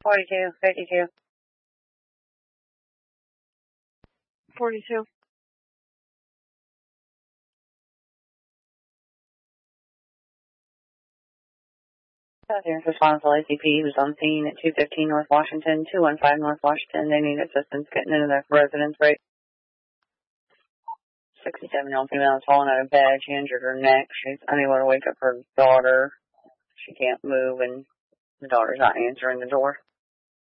42, 52. 42. Southern's response to LACP was on scene at 215 North Washington, 215 North Washington. They need assistance getting into their residence rate. 67-year-old female is falling out of bed. She injured her neck. She's unable to wake up her daughter. She can't move, and the daughter's not answering the door.